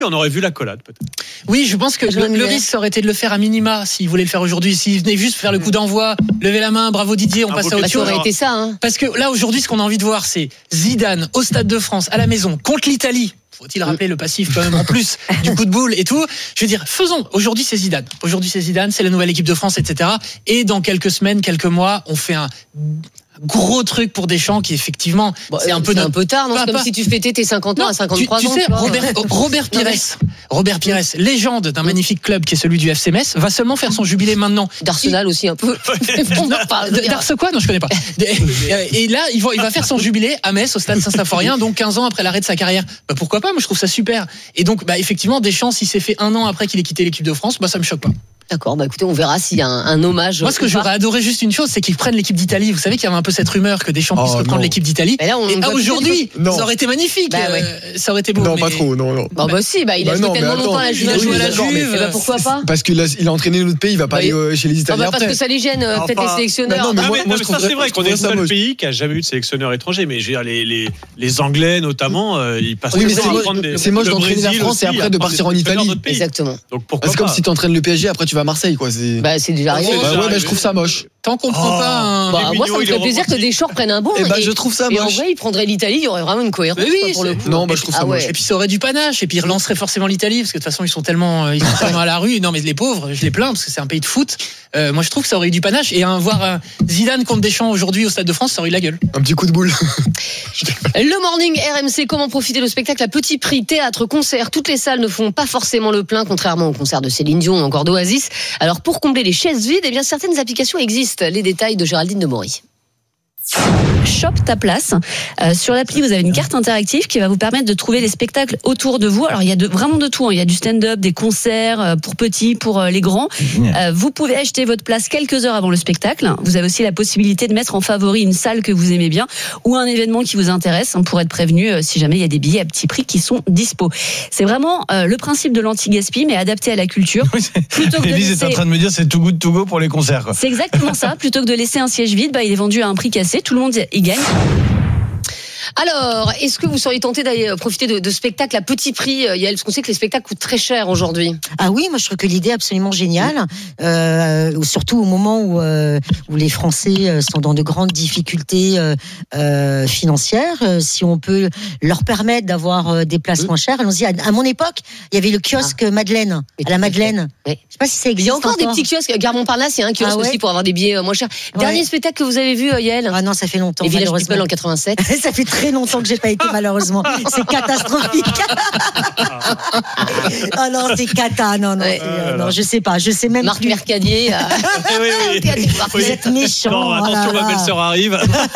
On aurait vu l'accolade peut-être. Oui, je pense que le risque ça aurait été de le faire à minima s'il voulait le faire aujourd'hui. S'il venait juste faire le coup d'envoi, lever la main, bravo Didier, on passe à autre chose. Ça aurait été ça. Hein. Parce que là aujourd'hui, ce qu'on a envie de voir, c'est Zidane au Stade de France à la maison contre l'Italie. Faut-il rappeler le passif quand même en plus du coup de boule et tout. Je veux dire, faisons. Aujourd'hui c'est Zidane, c'est la nouvelle équipe de France, etc. Et dans quelques semaines, quelques mois, on fait un gros truc pour Deschamps qui effectivement c'est un peu tard, non? C'est comme si tu fêtais tes 50 ans à 53 ans. Tu sais, Robert Pires, légende d'un magnifique club qui est celui du FC Metz, va seulement faire son jubilé maintenant. D'Arsenal aussi un peu. D'Ars quoi? Non, je connais pas. Et là, il va faire son jubilé à Metz au Stade Saint-Symphorien, donc 15 ans après l'arrêt de sa carrière. Pourquoi pas? Moi, je trouve ça super. Et donc, effectivement, Deschamps, s'il s'est fait 1 an après qu'il ait quitté l'équipe de France, ça me choque pas. D'accord, écoutez, on verra s'il y a un hommage. Moi, ce que j'aurais adoré juste une chose, c'est qu'ils prennent l'équipe d'Italie. Vous savez qu'il y avait un peu cette rumeur que Deschamps puisse reprendre l'équipe d'Italie. Et là, aujourd'hui, ça aurait été magnifique. Ça aurait été beau. Non, pas trop, non. Il a joué tellement longtemps à la Juve. Il a joué à la Juve. Pourquoi pas? Parce qu'il a entraîné notre pays, il va pas aller chez les Italiens. Parce que ça les gêne, peut-être les sélectionneurs. Moi, je trouve c'est vrai qu'on est le seul pays qui a jamais eu de sélectionneur étranger. Mais je veux dire, les Anglais notamment, ils passent. Oui, mais c'est moche d'entraîner la France et après de partir en Italie. Exactement. C'est comme si tu entraînes le PSG, après tu vas à Marseille, quoi. C'est déjà arrivé. Je trouve ça moche. Tant qu'on prend pas moi, ça me ferait plaisir que Deschamps prenne un bon. Je trouve ça moche. Et en vrai, il prendrait l'Italie, il y aurait vraiment une cohérence. Oui, pour le coup. Non, je trouve ça moche. Et puis ça aurait du panache. Et puis il relancerait forcément l'Italie, parce que de toute façon, ils sont tellement à la rue. Non, mais les pauvres, je les plains, parce que c'est un pays de foot. Moi, je trouve que ça aurait eu du panache. Et voir Zidane contre Deschamps aujourd'hui au Stade de France, ça aurait eu la gueule. Un petit coup de boule. Le Morning RMC, comment profiter de spectacle à petit prix, théâtre, concert. Toutes les salles ne font pas forcément le plein, contrairement au concert de Céline Dion ou encore d'Oasis. Alors, pour combler les chaises vides, certaines applications existent. Les détails de Géraldine de Maury. Shop ta place. Sur l'appli, vous avez une carte interactive qui va vous permettre de trouver les spectacles autour de vous. Alors, il y a vraiment de tout. Il y a du stand-up, des concerts pour petits, pour les grands. Vous pouvez acheter votre place quelques heures avant le spectacle. Vous avez aussi la possibilité de mettre en favori une salle que vous aimez bien ou un événement qui vous intéresse pour être prévenu si jamais il y a des billets à petit prix qui sont dispo. C'est vraiment le principe de l'anti-gaspi, mais adapté à la culture. Élise est en train de me dire c'est too good to go pour les concerts, quoi. C'est exactement ça. Plutôt que de laisser un siège vide, il est vendu à un prix cassé. Tout le monde y gagne. Alors, est-ce que vous seriez tenté d'aller profiter de spectacles à petit prix, Yael, parce qu'on sait que les spectacles coûtent très cher aujourd'hui? Ah oui, moi je trouve que l'idée est absolument géniale, surtout au moment où les Français sont dans de grandes difficultés financières. Si on peut leur permettre d'avoir des places moins chères, allons-y. À mon époque, il y avait le kiosque Madeleine, à la Madeleine. Je sais pas si ça existe. Il y a encore des petits kiosques. Gare Montparnasse, il y a un kiosque aussi pour avoir des billets moins chers. Dernier spectacle que vous avez vu, Yael? Ah non, ça fait longtemps. Les Village People en 87. Ça fait très longtemps que j'ai pas été, malheureusement. C'est catastrophique. Oh non, c'est cata. Non, je sais pas. Je sais même Marc plus. Mercadier. Vous êtes méchant. Non, attention, ma belle-sœur arrive.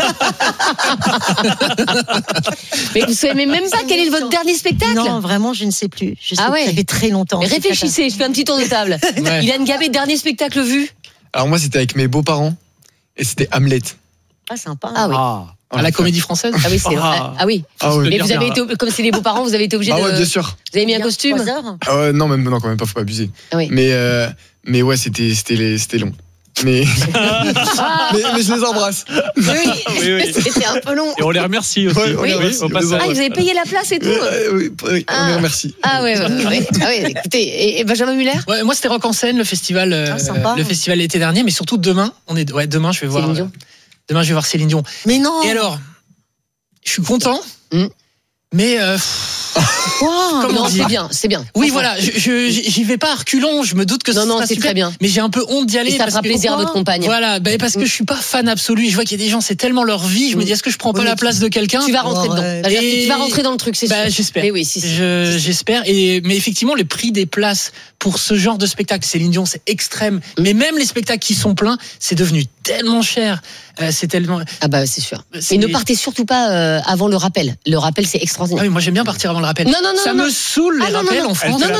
Mais vous savez même pas quel est votre dernier spectacle? Non, vraiment, je ne sais plus. Ça fait très longtemps. Mais réfléchissez, je fais un petit tour de table. Ilan Gabé, dernier spectacle vu? Alors moi, c'était avec mes beaux-parents et c'était Hamlet. Ah, sympa. Ah oui. À la Comédie Française? Ah oui, c'est vrai. Ah oui. Mais vous avez été, comme c'est les beaux-parents, vous avez été obligé de. Ah ouais, bien sûr. Vous avez mis un costume? Ah ouais, non, quand même pas, faut pas abuser. Ah oui. Mais ouais, c'était long. Mais je les embrasse. Oui. C'était un peu long. Et on les remercie aussi. Vous avez payé la place et tout? Oui, on les remercie. Ah ouais. Écoutez, et Benjamin Muller? Ouais, moi c'était Rock en scène, le festival l'été dernier, mais surtout demain. Demain je vais voir. Demain je vais voir Céline Dion. Mais non. Et alors, je suis content. Mais non, c'est bien. Oui, voilà, j'y vais pas à reculons. Je me doute que non, c'est très bien. Mais j'ai un peu honte d'y aller. Et ça fera plaisir à votre compagne. Voilà, parce que je suis pas fan absolu. Je vois qu'il y a des gens, c'est tellement leur vie. Je me dis, est-ce que je prends pas la place de quelqu'un? Tu vas rentrer dedans. Tu vas rentrer dans le truc, c'est sûr. J'espère. Mais oui, j'espère. Mais effectivement, les prix des places pour ce genre de spectacle, Céline Dion, c'est extrême. Mais même les spectacles qui sont pleins, c'est devenu tellement cher. C'est tellement. Ah bah c'est sûr. Et ne partez surtout pas avant le rappel. Le rappel, c'est extraordinaire. Ah oui, moi j'aime bien partir avant le rappel. Non. Ça me saoule les rappels en France. Non.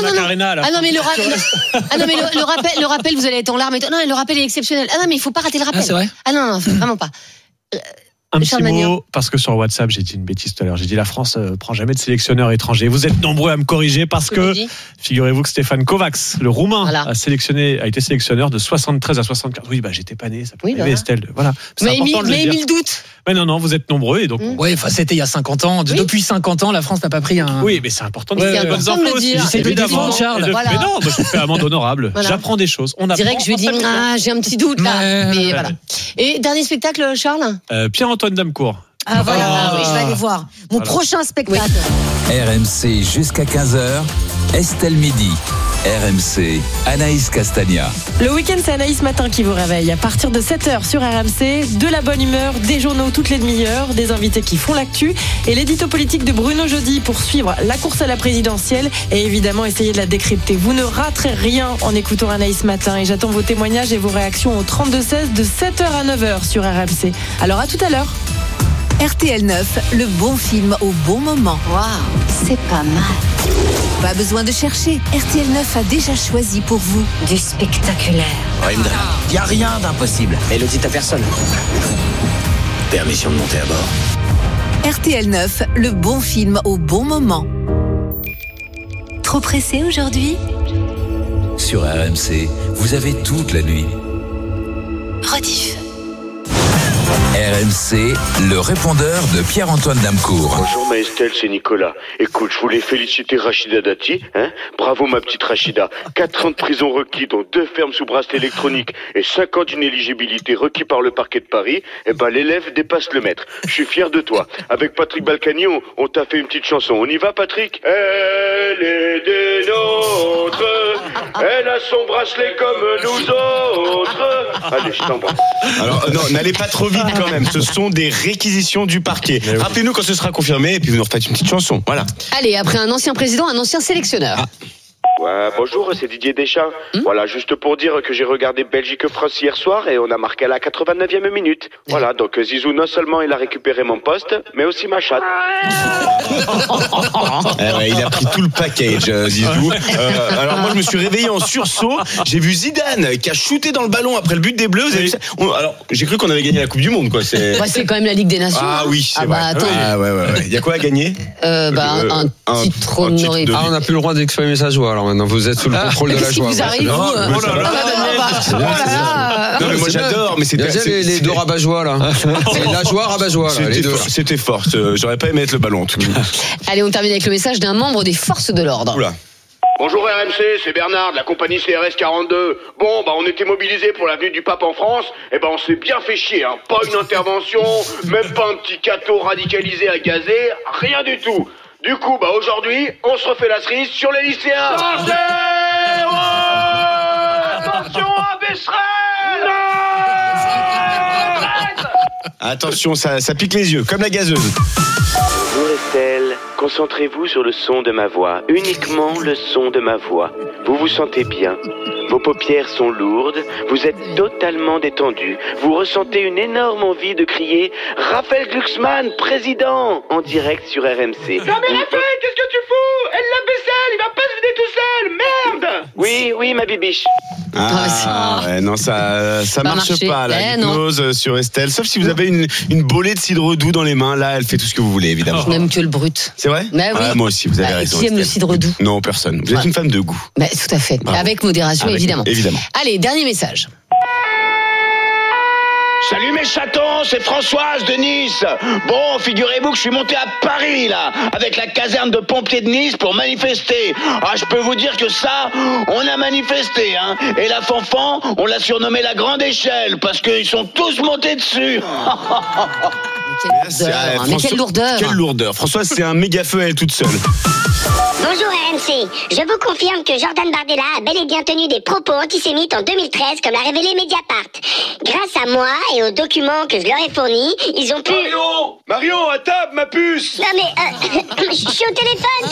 Mais le rappel, vous allez être en larmes. Non, le rappel est exceptionnel. Ah non, mais il faut pas rater le rappel. Ah, c'est vrai. Ah non, vraiment pas. Un petit Charles Magnan. mot, parce que sur WhatsApp, j'ai dit une bêtise tout à l'heure. J'ai dit la France prend jamais de sélectionneur étranger. Vous êtes nombreux à me corriger parce que figurez-vous que Stéphane Kovacs, le Roumain, Voilà. a été sélectionneur de 73 à 74. Oui, j'étais pas né, ça peut arriver, Estelle. Voilà. C'est important de le dire. Mais le doute. Mais non, vous êtes nombreux et donc. Oui, enfin, c'était il y a 50 ans. Oui. Depuis 50 ans, la France n'a pas pris un. Oui, mais c'est important de Mais c'est faire important de le dire. J'essaie de évidemment. défendre Charles. Voilà. Mais non, moi, je fais amende honorable. Voilà. J'apprends des choses. On apprend. Direct, je lui dis, j'ai un petit doute là. Mais voilà. Et dernier spectacle, Charles? Pierre-Antoine Damecourt. Ah voilà, oui, je vais aller voir. Mon prochain spectacle. RMC jusqu'à 15h, Estelle Midi. RMC, Anaïs Castagna. Le week-end, c'est Anaïs Matin qui vous réveille. À partir de 7h sur RMC, de la bonne humeur, des journaux toutes les demi-heures, des invités qui font l'actu et l'édito politique de Bruno Jeudi pour suivre la course à la présidentielle et évidemment essayer de la décrypter. Vous ne raterez rien en écoutant Anaïs Matin et j'attends vos témoignages et vos réactions au 32-16 de 7h à 9h sur RMC. Alors à tout à l'heure. RTL 9, le bon film au bon moment. Waouh, c'est pas mal. Pas besoin de chercher. RTL 9 a déjà choisi pour vous Du spectaculaire. Il n'y a rien d'impossible. Et le dit à personne. Permission de monter à bord. RTL 9, le bon film au bon moment. Trop pressé aujourd'hui? Sur RMC, vous avez toute la nuit. Rediff. RMC, le répondeur de Pierre-Antoine Damecourt. Bonjour ma Estelle, c'est Nicolas. Écoute, je voulais féliciter Rachida Dati. Bravo ma petite Rachida. 4 ans de prison requis, dont 2 fermes sous bracelet électronique et 5 ans d'inéligibilité requis par le parquet de Paris. Eh ben l'élève dépasse le maître. Je suis fier de toi. Avec Patrick Balkany, on t'a fait une petite chanson. On y va Patrick? Elle est des nôtres. Elle a son bracelet comme nous autres. Allez, je t'embrasse. Alors non, n'allez pas trop vite quand même. Ce sont des réquisitions du parquet. Rappelez-nous quand ce sera confirmé et puis vous nous refaites une petite chanson. Voilà. Allez, après un ancien président, un ancien sélectionneur. Ouais, bonjour, c'est Didier Deschamps. Voilà, juste pour dire que j'ai regardé Belgique-France hier soir et on a marqué à la 89e minute. Voilà, donc Zizou, non seulement il a récupéré mon poste, mais aussi ma chatte. Il a pris tout le package, Zizou. Alors moi, je me suis réveillé en sursaut. J'ai vu Zidane qui a shooté dans le ballon après le but des Bleus. Vous avez vu ça? Alors, j'ai cru qu'on avait gagné la Coupe du Monde, quoi. C'est quand même la Ligue des Nations. Ah oui, c'est vrai. Attends. Ah ouais. Il y a quoi à gagner? Un titre honoré. On n'a plus le droit d'exprimer sa joie, alors maintenant. Vous êtes sous le contrôle de la joie. Qu'est-ce qui vous arrive, vous? Non, mais moi j'adore, mais c'était les deux rabat-joie là. C'est la joie rabat-joie là, les deux. C'était fort. J'aurais pas aimé mettre le ballon en tout cas. Allez, on termine avec le message d'un membre des forces de l'ordre. Oula. Bonjour RMC, c'est Bernard de la compagnie CRS 42. Bon, on était mobilisés pour l'avenue du Pape en France. On s'est bien fait chier, hein. Pas une intervention, même pas un petit cateau radicalisé à gazer, rien du tout. Du coup, aujourd'hui, on se refait la cerise sur les lycéens. Attention à Becherel. Attention, ça pique les yeux, comme la gazeuse. Bonjour Estelle, concentrez-vous sur le son de ma voix, uniquement le son de ma voix. Vous vous sentez bien, vos paupières sont lourdes, vous êtes totalement détendu, vous ressentez une énorme envie de crier « Raphaël Glucksmann, président !» en direct sur RMC. Non mais Raphaël, qu'est-ce que tu fous? Elle l'a baissé, il va pas se vider tout seul, merde! Oui, ma bibiche. Ouais, non, ça marche pas, la hypnose sur Estelle. Sauf si vous avez une bolée de cidre doux dans les mains, là, elle fait tout ce que vous voulez, évidemment. Je n'aime que le brut. C'est vrai? Bah oui. Moi aussi, vous avez raison. Qui aime le cidre doux? Non, personne. Vous êtes une femme de goût. Tout à fait. Bravo. Avec modération, évidemment. Allez, dernier message. Salut mes chatons, c'est Françoise de Nice. Bon, figurez-vous que je suis monté à Paris, là, avec la caserne de pompiers de Nice pour manifester. Je peux vous dire que ça, on a manifesté, hein. Et la fanfan, on l'a surnommée la grande échelle, parce qu'ils sont tous montés dessus. Mais quelle lourdeur. Quelle lourdeur. Françoise, c'est un méga feu à elle toute seule. Bonjour RMC, je vous confirme que Jordan Bardella a bel et bien tenu des propos antisémites en 2013, comme l'a révélé Mediapart. Grâce à moi et aux documents que je leur ai fournis, ils ont pu... Marion, à table, ma puce. Non mais, je suis au téléphone,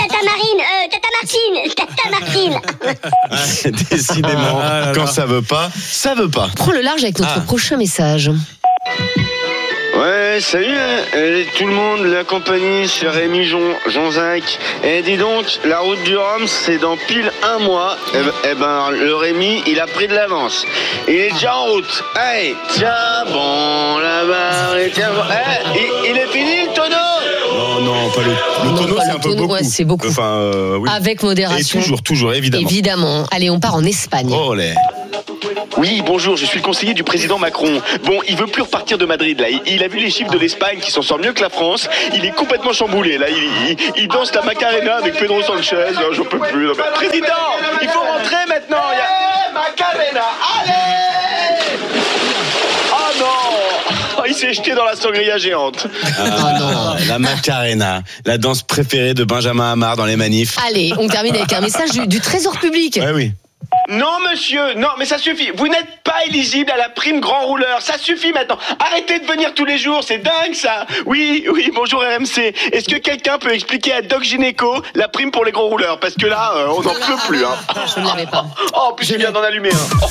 Tata Martine. Décidément, quand ça veut pas, ça veut pas. Prends le large avec notre prochain message. Ouais, salut, tout le monde, la compagnie, c'est Rémi Jean-Jacques. Et dis donc, la route du Rhum, c'est dans pile un mois. Eh ben, le Rémi, il a pris de l'avance. Il est déjà en route. Hey, tiens, bon, là-bas, et tiens, bon. Il est fini le tonneau? Non, pas le tonneau, c'est un peu beaucoup. Ouais, c'est beaucoup. Enfin, oui. Avec modération. Et toujours, évidemment. Évidemment. Allez, on part en Espagne. Olé. Oui, bonjour, je suis le conseiller du président Macron. Bon, il veut plus repartir de Madrid, là. Il a vu les chiffres de l'Espagne qui s'en sort mieux que la France. Il est complètement chamboulé, là. Il danse la Macarena avec Pedro Sanchez. J'en peux plus. Non, mais... Président, il faut rentrer maintenant. Macarena, allez! Oh non! Il s'est jeté dans la sangria géante. Non. La Macarena, la danse préférée de Benjamin Hamar dans les manifs. Allez, on termine avec un message du Trésor public. Ouais, oui. Non, monsieur, non, mais ça suffit. Vous n'êtes pas éligible à la prime grand rouleur. Ça suffit maintenant. Arrêtez de venir tous les jours, c'est dingue ça. Oui, bonjour RMC. Est-ce que quelqu'un peut expliquer à Doc Gynéco la prime pour les gros rouleurs? Parce que là, on n'en peut plus. Hein. Je ne l'avais pas. Oh, puis je viens d'en allumer un.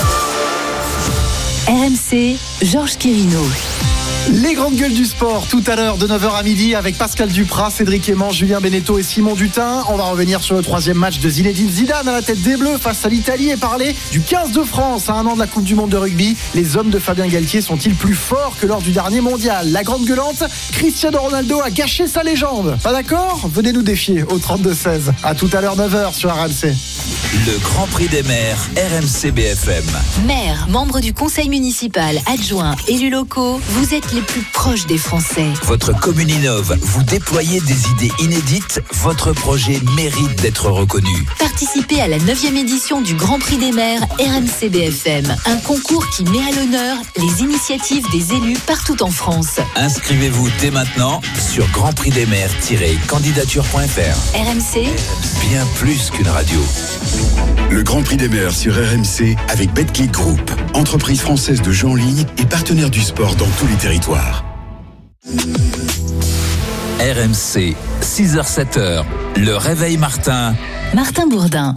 RMC, Georges Kérino. Les grandes gueules du sport, tout à l'heure de 9h à midi avec Pascal Duprat, Cédric Aimant, Julien Beneteau et Simon Dutin. On va revenir sur le 3e match de Zinedine Zidane à la tête des Bleus face à l'Italie et parler du 15 de France à un an de la Coupe du Monde de rugby. Les hommes de Fabien Galtier sont-ils plus forts que lors du dernier mondial? La grande gueulante, Cristiano Ronaldo a gâché sa légende. Pas d'accord? Venez nous défier au 32-16. À tout à l'heure 9h sur RMC. Le Grand Prix des maires, RMC BFM. Maire, membre du conseil municipal, adjoint, élus locaux, vous êtes les plus proches des Français. Votre commune innove, vous déployez des idées inédites, votre projet mérite d'être reconnu. Participez à la 9e édition du Grand Prix des maires RMC BFM, un concours qui met à l'honneur les initiatives des élus partout en France. Inscrivez-vous dès maintenant sur grandprixdesmaires-candidature.fr. RMC, bien plus qu'une radio. Le Grand Prix des maires sur RMC avec Betclic Group, entreprise française de jeux en ligne et partenaire du sport dans tous les territoires. RMC, 6h-7h, le réveil Martin Bourdin.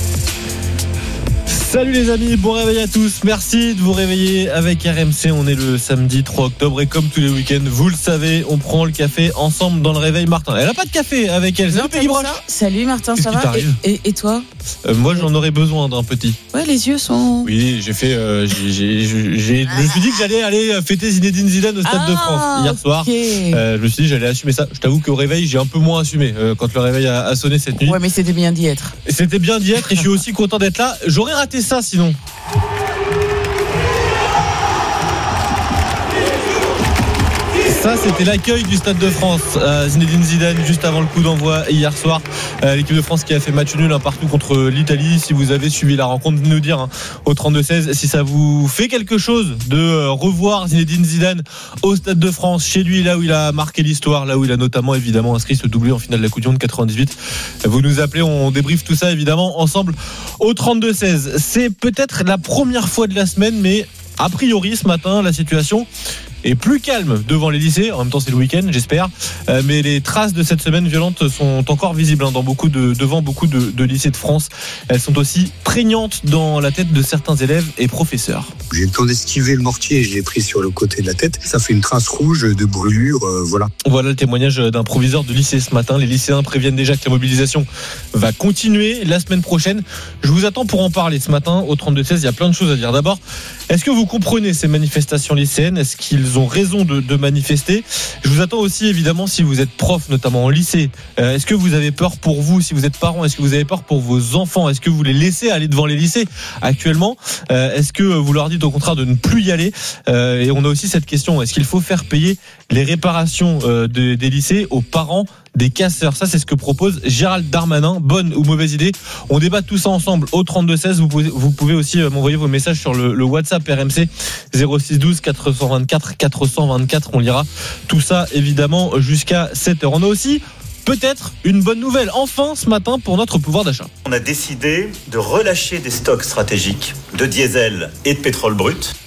Salut les amis, bon réveil à tous. Merci de vous réveiller avec RMC. On est le samedi 3 octobre et comme tous les week-ends, vous le savez, on prend le café ensemble dans le réveil Martin. Elle a pas de café avec elle. Salut Peggy Broche. Salut Martin, ça va? Et toi? Moi j'en aurais besoin d'un petit. Ouais, les yeux sont... Oui, j'ai fait... je me suis dit que j'allais aller fêter Zinedine Zidane au Stade de France hier soir. Je me suis dit j'allais assumer ça. Je t'avoue qu'au réveil, j'ai un peu moins assumé quand le réveil a sonné cette nuit. Ouais, mais c'était bien d'y être. C'était bien d'y être et je suis aussi content d'être là. J'aurais raté ça sinon. Ça, c'était l'accueil du Stade de France. Zinedine Zidane, juste avant le coup d'envoi hier soir. L'équipe de France qui a fait match nul partout contre l'Italie. Si vous avez suivi la rencontre, venez nous dire au 32-16 si ça vous fait quelque chose de revoir Zinedine Zidane au Stade de France, chez lui, là où il a marqué l'histoire, là où il a notamment évidemment inscrit ce doublé en finale de la Coupe du Monde 98. Vous nous appelez, on débriefe tout ça évidemment ensemble au 32-16. C'est peut-être la première fois de la semaine, mais a priori ce matin, la situation est plus calme devant les lycées. En même temps, c'est le week-end, j'espère. Mais les traces de cette semaine violente sont encore visibles devant beaucoup de lycées de France. Elles sont aussi prégnantes dans la tête de certains élèves et professeurs. J'ai eu le temps d'esquiver le mortier et je l'ai pris sur le côté de la tête. Ça fait une trace rouge de brûlure, voilà. Voilà le témoignage d'un proviseur de lycée ce matin. Les lycéens préviennent déjà que la mobilisation va continuer la semaine prochaine. Je vous attends pour en parler ce matin au 32-16. Il y a plein de choses à dire. D'abord, est-ce que vous comprenez ces manifestations lycéennes? Est-ce qu'ils ont raison de manifester? Je vous attends aussi évidemment si vous êtes prof, notamment en lycée. Est-ce que vous avez peur pour vous? Si vous êtes parent, est-ce que vous avez peur pour vos enfants? Est-ce que vous les laissez aller devant les lycées actuellement? Est-ce que vous leur dites au contraire de ne plus y aller? Et on a aussi cette question, est-ce qu'il faut faire payer les réparations des lycées aux parents des casseurs? Ça, c'est ce que propose Gérald Darmanin. Bonne ou mauvaise idée? On débat tout ça ensemble au 32-16. Vous pouvez aussi m'envoyer vos messages sur le WhatsApp RMC 06 12 424 424. On lira tout ça évidemment jusqu'à 7h. On a aussi peut-être une bonne nouvelle enfin ce matin pour notre pouvoir d'achat. On a décidé de relâcher des stocks stratégiques de diesel et de pétrole brut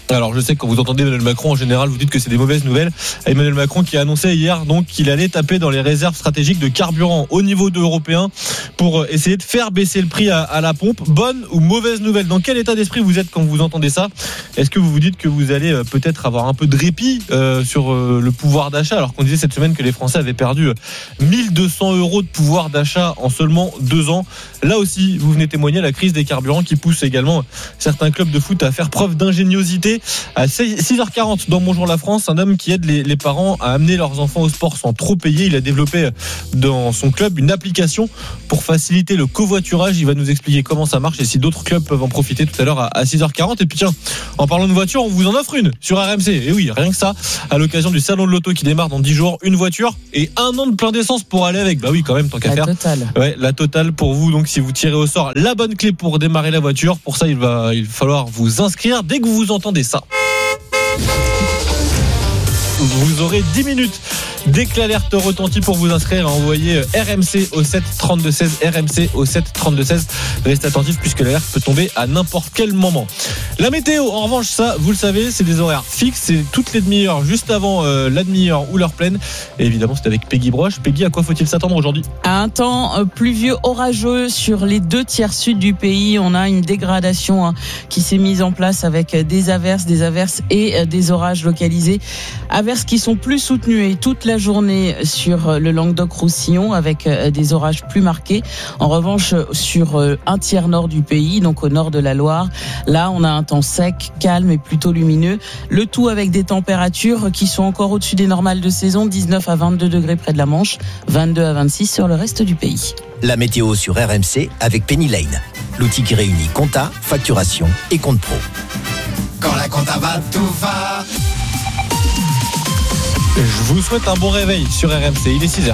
Alors je sais que quand vous entendez Emmanuel Macron en général vous dites que c'est des mauvaises nouvelles. Emmanuel Macron qui a annoncé hier donc qu'il allait taper dans les réserves stratégiques de carburant au niveau européen pour essayer de faire baisser le prix à la pompe. Bonne ou mauvaise nouvelle? Dans quel état d'esprit vous êtes quand vous entendez ça? Est-ce que vous vous dites que vous allez peut-être avoir un peu de répit sur le pouvoir d'achat, alors qu'on disait cette semaine que les Français avaient perdu 1200 € de pouvoir d'achat en seulement 2 ans? Là aussi vous venez témoigner la crise des carburants qui pousse également certains clubs de foot à faire preuve d'ingéniosité. À 6h40 dans Bonjour la France, un homme qui aide les parents à amener leurs enfants au sport sans trop payer. Il a développé dans son club une application pour faciliter le covoiturage. Il va nous expliquer comment ça marche et si d'autres clubs peuvent en profiter tout à l'heure à 6h40. Et puis tiens, en parlant de voiture, on vous en offre une sur RMC. Et oui, rien que ça, à l'occasion du salon de l'auto qui démarre dans 10 jours, une voiture et 1 an de plein d'essence pour aller avec. Bah oui, quand même, tant qu'à faire. La totale. Ouais, la totale pour vous. Donc si vous tirez au sort la bonne clé pour démarrer la voiture, pour ça il va falloir vous inscrire dès que vous entendez ça. Vous aurez 10 minutes dès que l'alerte retentit pour vous inscrire à envoyer RMC au 7 32 16, RMC au 7 32 16. Restez attentifs puisque l'alerte peut tomber à n'importe quel moment. La météo, en revanche, ça, vous le savez, c'est des horaires fixes, c'est toutes les demi-heures, juste avant la demi-heure ou l'heure pleine. Et évidemment, c'est avec Peggy Broche. Peggy, à quoi faut-il s'attendre aujourd'hui? À un temps pluvieux orageux sur les 2 tiers sud du pays. On a une dégradation qui s'est mise en place avec des averses et des orages localisés. Averses qui sont plus soutenues et toute la journée sur le Languedoc-Roussillon avec des orages plus marqués. En revanche, sur un tiers nord du pays, donc au nord de la Loire, là on a un temps sec, calme et plutôt lumineux. Le tout avec des températures qui sont encore au-dessus des normales de saison, 19 à 22 degrés près de la Manche, 22 à 26 sur le reste du pays. La météo sur RMC avec Penny Lane, l'outil qui réunit compta, facturation et compte pro. Quand la compta va, tout va. Je vous souhaite un bon réveil sur RMC, il est 6h.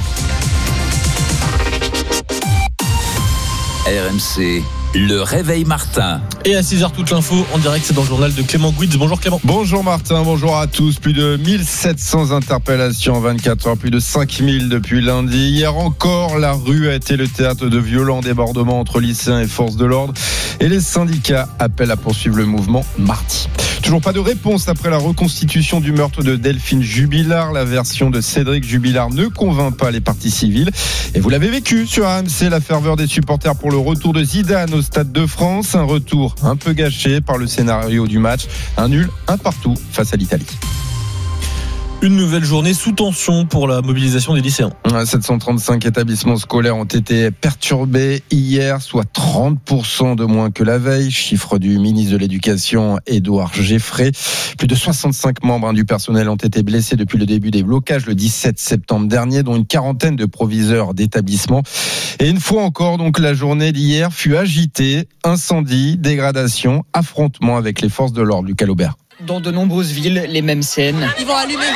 RMC, le réveil Martin. Et à 6h, toute l'info en direct, c'est dans le journal de Clément Gouitz. Bonjour Clément. Bonjour Martin, bonjour à tous. Plus de 1700 interpellations en 24 heures, plus de 5000 depuis lundi. Hier encore, la rue a été le théâtre de violents débordements entre lycéens et forces de l'ordre. Et les syndicats appellent à poursuivre le mouvement mardi. Toujours pas de réponse après la reconstitution du meurtre de Delphine Jubilard. La version de Cédric Jubilard ne convainc pas les parties civiles. Et vous l'avez vécu sur RMC, la ferveur des supporters pour le retour de Zidane au Stade de France. Un retour un peu gâché par le scénario du match. Un nul, un partout face à l'Italie. Une nouvelle journée sous tension pour la mobilisation des lycéens. 735 établissements scolaires ont été perturbés hier, soit 30% de moins que la veille. Chiffre du ministre de l'Éducation, Édouard Geffray. Plus de 65 membres du personnel ont été blessés depuis le début des blocages le 17 septembre dernier, dont une quarantaine de proviseurs d'établissements. Et une fois encore, donc, la journée d'hier fut agitée. Incendie, dégradation, affrontement avec les forces de l'ordre. Lucas Laubert. Dans de nombreuses villes, les mêmes scènes. Ils vont allumer.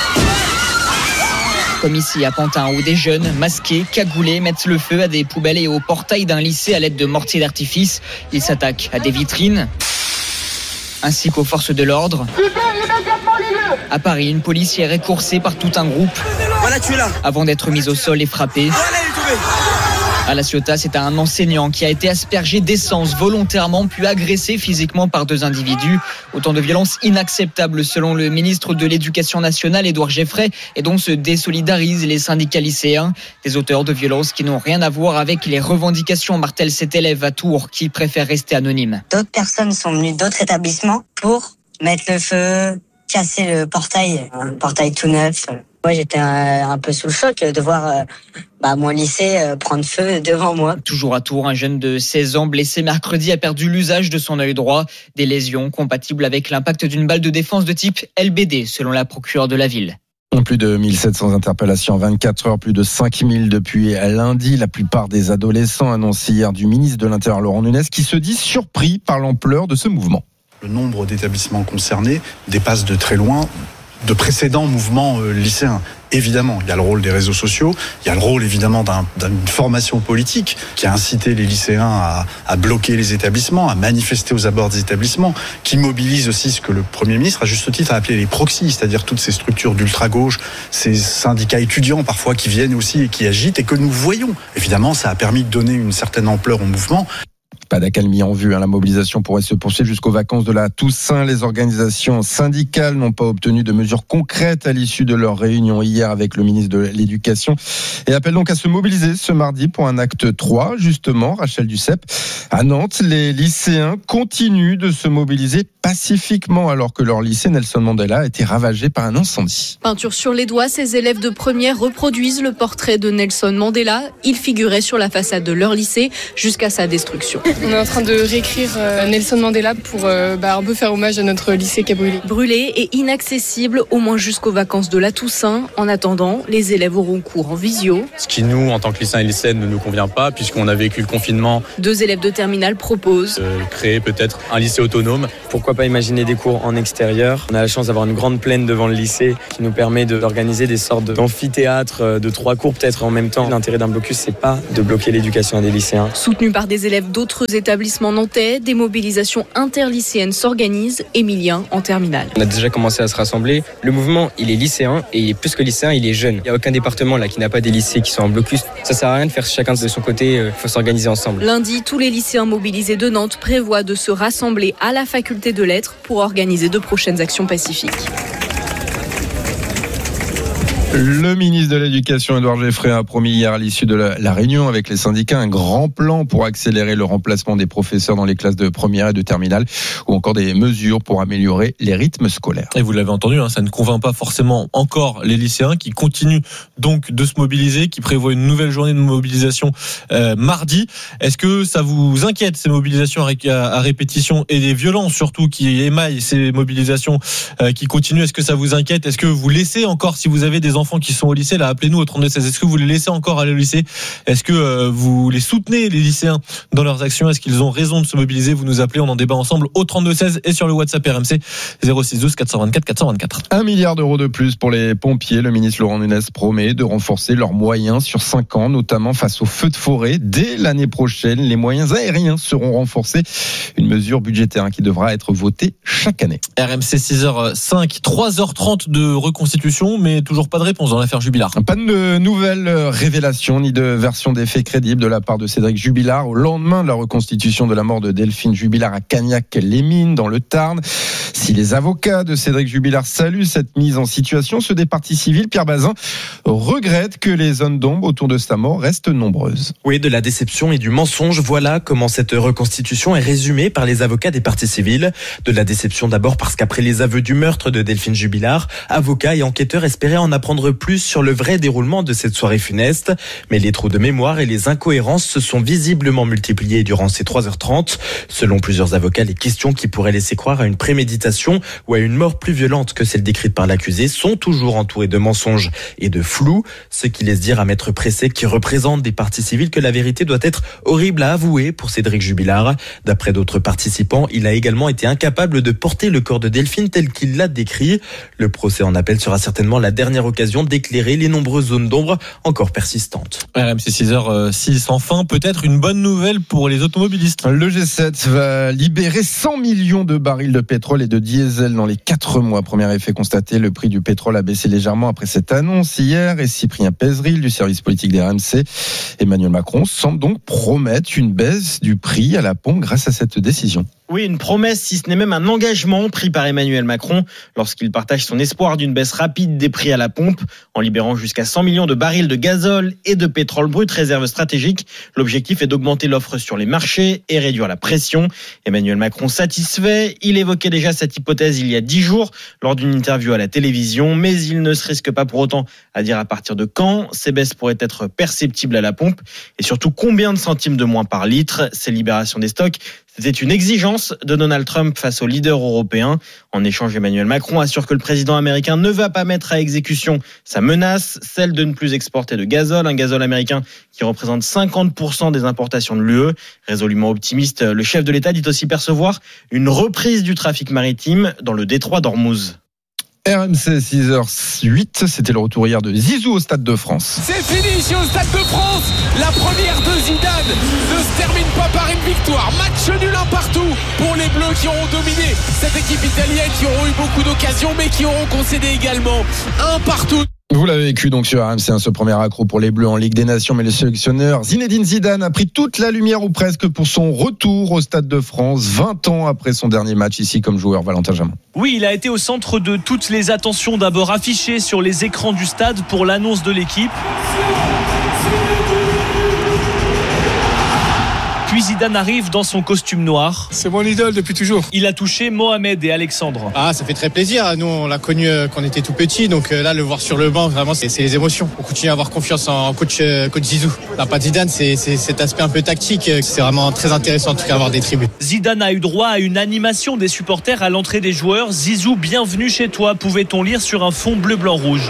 Comme ici à Pantin, où des jeunes, masqués, cagoulés, mettent le feu à des poubelles et au portail d'un lycée à l'aide de mortiers d'artifice. Ils s'attaquent à des vitrines, ainsi qu'aux forces de l'ordre. À Paris, une policière est coursée par tout un groupe. Voilà, tu es là. Avant d'être mise au sol et frappée. Voilà, elle est tombée. À La Ciotat, c'est un enseignant qui a été aspergé d'essence volontairement puis agressé physiquement par 2 individus. Autant de violences inacceptables selon le ministre de l'Éducation nationale, Édouard Geffray, et dont se désolidarisent les syndicats lycéens. Des auteurs de violences qui n'ont rien à voir avec les revendications, martèle cet élève à Tours qui préfère rester anonyme. D'autres personnes sont venues d'autres établissements pour mettre le feu, casser le portail, un portail tout neuf. Moi, j'étais un peu sous le choc de voir mon lycée prendre feu devant moi. Toujours à Tours, un jeune de 16 ans blessé mercredi a perdu l'usage de son œil droit. Des lésions compatibles avec l'impact d'une balle de défense de type LBD, selon la procureure de la ville. Plus de 1700 interpellations en 24 heures, plus de 5000 depuis lundi. La plupart des adolescents annoncés hier du ministre de l'Intérieur Laurent Nunez qui se dit surpris par l'ampleur de ce mouvement. Le nombre d'établissements concernés dépasse de très loin de précédents mouvements lycéens. Évidemment, il y a le rôle des réseaux sociaux, il y a le rôle évidemment d'une formation politique qui a incité les lycéens à bloquer les établissements, à manifester aux abords des établissements, qui mobilise aussi ce que le Premier ministre, à juste titre, a appelé les proxys, c'est-à-dire toutes ces structures d'ultra-gauche, ces syndicats étudiants parfois qui viennent aussi et qui agitent et que nous voyons. Évidemment, ça a permis de donner une certaine ampleur au mouvement. Pas d'accalmie en vue. La mobilisation pourrait se poursuivre jusqu'aux vacances de la Toussaint. Les organisations syndicales n'ont pas obtenu de mesures concrètes à l'issue de leur réunion hier avec le ministre de l'Éducation et appellent donc à se mobiliser ce mardi pour un acte 3. Justement, Rachel Duceppe, à Nantes, les lycéens continuent de se mobiliser pacifiquement alors que leur lycée Nelson Mandela a été ravagé par un incendie. Peinture sur les doigts, ces élèves de première reproduisent le portrait de Nelson Mandela. Il figurait sur la façade de leur lycée jusqu'à sa destruction. On est en train de réécrire Nelson Mandela pour un peu faire hommage à notre lycée qui a brûlé. Brûlé et inaccessible au moins jusqu'aux vacances de la Toussaint. En attendant, les élèves auront cours en visio. Ce qui nous, en tant que lycéens et lycéennes, ne nous convient pas puisqu'on a vécu le confinement. 2 élèves de terminale proposent créer peut-être un lycée autonome. Pourquoi pas imaginer des cours en extérieur ? On a la chance d'avoir une grande plaine devant le lycée qui nous permet d'organiser des sortes d'amphithéâtres, de 3 cours peut-être en même temps. L'intérêt d'un blocus, c'est pas de bloquer l'éducation des lycéens. Soutenu par des élèves d'autres établissements nantais, des mobilisations interlycéennes s'organisent. Émilien en terminale. On a déjà commencé à se rassembler. Le mouvement, il est lycéen et plus que lycéen, il est jeune. Il n'y a aucun département là qui n'a pas des lycées qui sont en blocus. Ça sert à rien de faire chacun de son côté. Il faut s'organiser ensemble. Lundi, tous les lycéens mobilisés de Nantes prévoient de se rassembler à la faculté de lettres pour organiser de prochaines actions pacifiques. Le ministre de l'Éducation, Édouard Geoffrin, a promis hier à l'issue de la réunion avec les syndicats un grand plan pour accélérer le remplacement des professeurs dans les classes de première et de terminale ou encore des mesures pour améliorer les rythmes scolaires. Et vous l'avez entendu, ça ne convainc pas forcément encore les lycéens qui continuent donc de se mobiliser, qui prévoient une nouvelle journée de mobilisation mardi. Est-ce que ça vous inquiète ces mobilisations à répétition et des violences surtout qui émaillent ces mobilisations qui continuent? Est-ce que ça vous inquiète? Est-ce que vous laissez encore, si vous avez des enfants qui sont au lycée, là, appelez-nous au 32-16. Est-ce que vous les laissez encore aller au lycée? Est-ce que vous les soutenez, les lycéens, dans leurs actions? Est-ce qu'ils ont raison de se mobiliser? Vous nous appelez, on en débat ensemble au 32-16 et sur le WhatsApp RMC 0612 424 424. 1 milliard d'euros de plus pour les pompiers. Le ministre Laurent Nunez promet de renforcer leurs moyens sur 5 ans, notamment face aux feux de forêt. Dès l'année prochaine, les moyens aériens seront renforcés. Une mesure budgétaire qui devra être votée chaque année. RMC 6h05, 3h30 de reconstitution, mais toujours pas de réponse dans l'affaire Jubilard. Pas de nouvelles révélations ni de version des faits crédibles de la part de Cédric Jubilard au lendemain de la reconstitution de la mort de Delphine Jubilard à Cagnac-les-Mines dans le Tarn. Si les avocats de Cédric Jubilard saluent cette mise en situation, ceux des parties civiles, Pierre Bazin, regrette que les zones d'ombre autour de sa mort restent nombreuses. Oui, de la déception et du mensonge, voilà comment cette reconstitution est résumée par les avocats des parties civiles. De la déception d'abord parce qu'après les aveux du meurtre de Delphine Jubilard, avocats et enquêteurs espéraient en apprendre plus sur le vrai déroulement de cette soirée funeste. Mais les trous de mémoire et les incohérences se sont visiblement multipliés durant ces 3h30. Selon plusieurs avocats, les questions qui pourraient laisser croire à une préméditation ou à une mort plus violente que celle décrite par l'accusé sont toujours entourées de mensonges et de flou, ce qui laisse dire à Maître Pressé, qui représente des parties civiles, que la vérité doit être horrible à avouer pour Cédric Jubilard. D'après d'autres participants, il a également été incapable de porter le corps de Delphine tel qu'il l'a décrit. Le procès en appel sera certainement la dernière occasion d'éclairer les nombreuses zones d'ombre encore persistantes. RMC 6h06, enfin peut-être une bonne nouvelle pour les automobilistes. Le G7 va libérer 100 millions de barils de pétrole et de diesel dans les 4 mois. Premier effet constaté, le prix du pétrole a baissé légèrement après cette annonce hier. Et Cyprien Pézeril du service politique des RMC, Emmanuel Macron semble donc promettre une baisse du prix à la pompe grâce à cette décision. Oui, une promesse, si ce n'est même un engagement pris par Emmanuel Macron lorsqu'il partage son espoir d'une baisse rapide des prix à la pompe en libérant jusqu'à 100 millions de barils de gazole et de pétrole brut, réserve stratégique. L'objectif est d'augmenter l'offre sur les marchés et réduire la pression. Emmanuel Macron satisfait. Il évoquait déjà cette hypothèse il y a 10 jours lors d'une interview à la télévision, mais il ne se risque pas pour autant à dire à partir de quand ces baisses pourraient être perceptibles à la pompe et surtout combien de centimes de moins par litre. Ces libérations des stocks, c'était une exigence de Donald Trump face aux leaders européens. En échange, Emmanuel Macron assure que le président américain ne va pas mettre à exécution sa menace, celle de ne plus exporter de gazole, un gazole américain qui représente 50% des importations de l'UE. Résolument optimiste, le chef de l'État dit aussi percevoir une reprise du trafic maritime dans le détroit d'Ormuz. RMC 6h08, c'était le retour hier de Zizou au Stade de France. C'est fini ici au Stade de France. La première de Zidane ne se termine pas par une victoire. Match nul un partout pour les Bleus qui auront dominé cette équipe italienne, qui auront eu beaucoup d'occasions mais qui auront concédé également un partout. Vous l'avez vécu donc sur RMC, ce premier accro pour les Bleus en Ligue des Nations, mais le sélectionneur Zinedine Zidane a pris toute la lumière ou presque pour son retour au Stade de France 20 ans après son dernier match ici comme joueur. Valentin Jamin. Oui, il a été au centre de toutes les attentions, d'abord affiché sur les écrans du stade pour l'annonce de l'équipe. Puis Zidane arrive dans son costume noir. C'est mon idole depuis toujours. Il a touché Mohamed et Alexandre. Ah, ça fait très plaisir. Nous, on l'a connu quand on était tout petit. Donc là, le voir sur le banc, vraiment, c'est les émotions. On continue à avoir confiance en coach Zizou. La patte Zidane, c'est cet aspect un peu tactique. C'est vraiment très intéressant, en tout cas, avoir des tribunes. Zidane a eu droit à une animation des supporters à l'entrée des joueurs. Zizou, bienvenue chez toi, pouvait-on lire sur un fond bleu-blanc-rouge.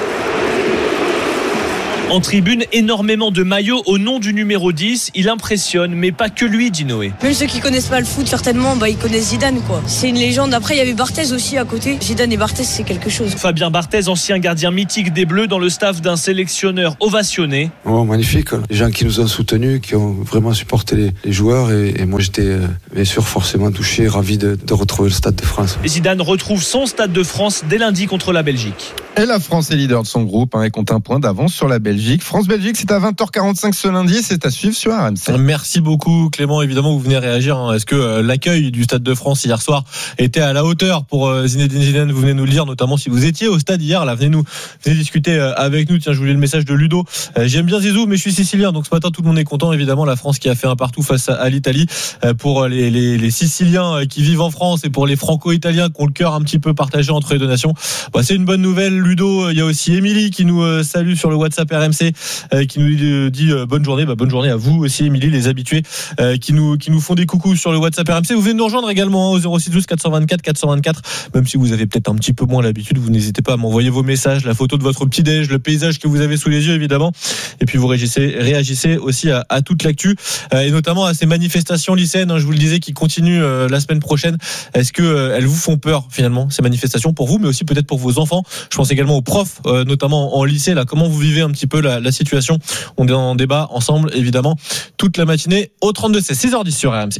En tribune, énormément de maillots au nom du numéro 10. Il impressionne, mais pas que lui, dit Noé. Même ceux qui connaissent pas le foot, certainement, ils connaissent Zidane, quoi. C'est une légende. Après, il y avait Barthez aussi à côté. Zidane et Barthez, c'est quelque chose. Fabien Barthez, ancien gardien mythique des Bleus, dans le staff d'un sélectionneur ovationné. Oh, magnifique. Les gens qui nous ont soutenus, qui ont vraiment supporté les joueurs. Et moi, j'étais bien sûr forcément touché, ravi de retrouver le Stade de France. Et Zidane retrouve son Stade de France dès lundi contre la Belgique. Et la France est leader de son groupe et compte un point d'avance sur la Belgique. France-Belgique, c'est à 20h45 ce lundi, c'est à suivre sur RMC. Merci beaucoup Clément, évidemment vous venez réagir. Est-ce que l'accueil du Stade de France hier soir était à la hauteur pour Zinedine Zidane? Vous venez nous le dire, notamment si vous étiez au stade hier. Là, venez discuter avec nous. Tiens, je voulais le message de Ludo. J'aime bien Zizou, mais je suis sicilien, donc ce matin tout le monde est content. Évidemment, la France qui a fait un partout face à l'Italie. Pour les Siciliens qui vivent en France et pour les Franco-Italiens qui ont le cœur un petit peu partagé entre les deux nations, c'est une bonne nouvelle. Ludo, il y a aussi Émilie qui nous salue sur le WhatsApp RMC, qui nous dit bonne journée. Bonne journée à vous aussi Émilie, les habitués qui nous font des coucous sur le WhatsApp RMC. Vous venez nous rejoindre également au 0612 424 424. Même si vous avez peut-être un petit peu moins l'habitude, vous n'hésitez pas à m'envoyer vos messages, la photo de votre petit-déj, le paysage que vous avez sous les yeux évidemment. Et puis vous réagissez aussi à toute l'actu et notamment à ces manifestations lycéennes, je vous le disais, qui continuent la semaine prochaine. Est-ce que elles vous font peur finalement, ces manifestations, pour vous mais aussi peut-être pour vos enfants? Je pense également aux profs, notamment en lycée. Là, comment vous vivez un petit peu la situation? On est en débat ensemble évidemment toute la matinée au 32-16, 6h10 sur RMC.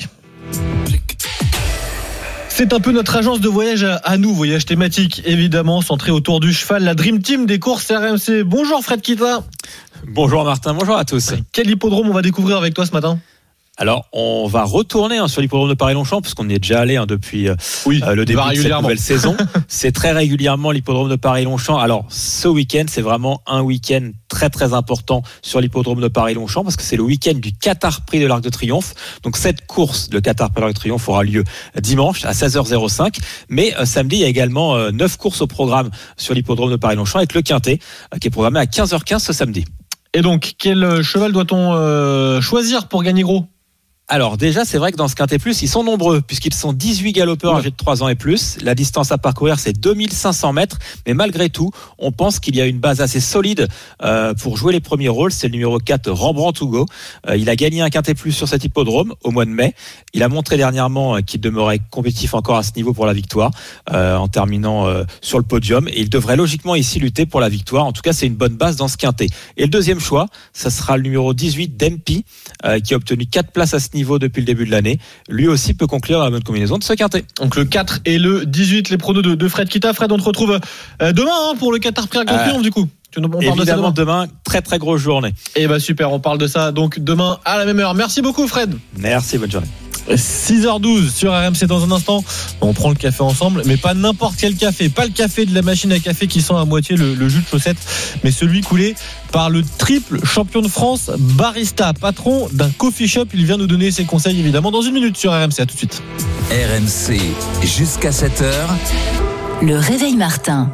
C'est un peu notre agence de voyage à nous, voyage thématique évidemment, centré autour du cheval, la Dream Team des courses RMC. Bonjour Fred Kita. Bonjour Martin, bonjour à tous. Quel hippodrome on va découvrir avec toi ce matin? Alors, on va retourner sur l'hippodrome de Paris-Longchamp, parce qu'on y est déjà allé depuis le début de cette nouvelle saison. C'est très régulièrement l'hippodrome de Paris-Longchamp. Alors, ce week-end, c'est vraiment un week-end très très important sur l'hippodrome de Paris-Longchamp, parce que c'est le week-end du Qatar Prix de l'Arc de Triomphe. Donc, cette course, le Qatar Prix de l'Arc de Triomphe, aura lieu dimanche à 16h05. Mais samedi, il y a également 9 courses au programme sur l'hippodrome de Paris-Longchamp, avec le Quintet, qui est programmé à 15h15 ce samedi. Et donc, quel cheval doit-on choisir pour gagner gros? Alors déjà, c'est vrai que dans ce Quintet Plus, ils sont nombreux, puisqu'ils sont 18 galopeurs âgés de 3 ans et plus. La distance à parcourir, c'est 2500 mètres. Mais malgré tout, on pense qu'il y a une base assez solide pour jouer les premiers rôles. C'est le numéro 4, Rembrandt Hugo. Il a gagné un Quintet Plus sur cet hippodrome au mois de mai. Il a montré dernièrement qu'il demeurait compétitif encore à ce niveau pour la victoire, en terminant sur le podium. Et il devrait logiquement ici lutter pour la victoire. En tout cas, c'est une bonne base dans ce Quintet. Et le deuxième choix, ça sera le numéro 18, Dempi, qui a obtenu 4 places à ce niveau depuis le début de l'année. Lui aussi peut conclure la bonne combinaison de ce Quintet. Donc le 4 et le 18, les pronos de Fred Kita. Fred, on te retrouve demain pour le Qatar Prix Arc de Triomphe du coup. Évidemment demain, très très grosse journée. Et super, on parle de ça donc demain à la même heure. Merci beaucoup Fred. Merci, bonne journée. 6h12 sur RMC. Dans un instant, on prend le café ensemble, mais pas n'importe quel café, pas le café de la machine à café qui sent à moitié le jus de chaussette, mais celui coulé par le triple champion de France barista, patron d'un coffee shop. Il vient nous donner ses conseils évidemment dans une minute sur RMC. À tout de suite. RMC jusqu'à 7h. Le réveil Martin.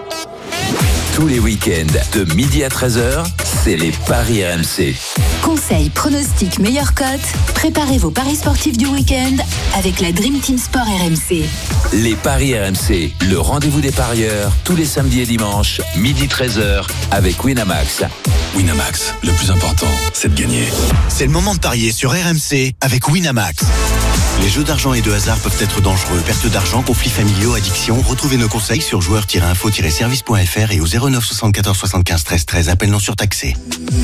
Tous les week-ends de midi à 13h, c'est les paris RMC. Conseils, pronostics, meilleures cotes. Préparez vos paris sportifs du week-end avec la Dream Team Sport RMC. Les paris RMC, le rendez-vous des parieurs, tous les samedis et dimanches, midi 13h, avec Winamax. Winamax, le plus important, c'est de gagner. C'est le moment de parier sur RMC avec Winamax. Les jeux d'argent et de hasard peuvent être dangereux. Perte d'argent, conflits familiaux, addiction. Retrouvez nos conseils sur joueurs-info-service.fr et au 09 74 75 13 13. Appel non surtaxé.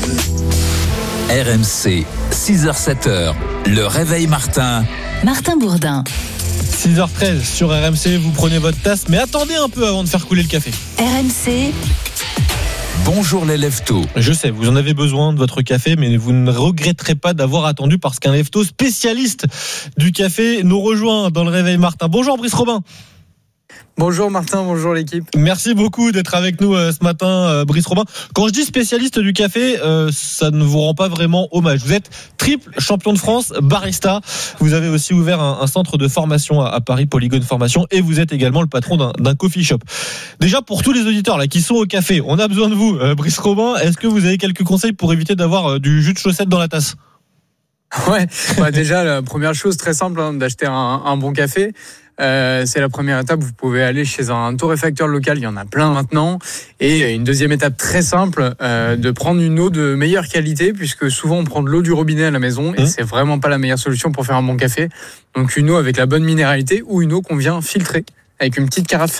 RMC, 6h-7h, le réveil Martin. Martin Bourdin. 6h13 sur RMC, vous prenez votre tasse, mais attendez un peu avant de faire couler le café. RMC, Bonjour les leftos. Je sais, vous en avez besoin de votre café, mais vous ne regretterez pas d'avoir attendu parce qu'un lefto spécialiste du café nous rejoint dans le Réveil Martin. Bonjour Brice Robin. Bonjour Martin, bonjour l'équipe. Merci beaucoup d'être avec nous ce matin, Brice Robin. Quand je dis spécialiste du café, ça ne vous rend pas vraiment hommage. Vous êtes triple champion de France, barista. Vous avez aussi ouvert un centre de formation à Paris, Polygone Formation, et vous êtes également le patron d'un coffee shop. Déjà, pour tous les auditeurs là qui sont au café, on a besoin de vous, Brice Robin. Est-ce que vous avez quelques conseils pour éviter d'avoir du jus de chaussette dans la tasse ? Ouais, déjà la première chose très simple, d'acheter un bon café. C'est la première étape. Vous pouvez aller chez un torréfacteur local, il y en a plein maintenant. Et une deuxième étape très simple, de prendre une eau de meilleure qualité, puisque souvent on prend de l'eau du robinet à la maison et c'est vraiment pas la meilleure solution pour faire un bon café. Donc une eau avec la bonne minéralité ou une eau qu'on vient filtrer avec une petite carafe.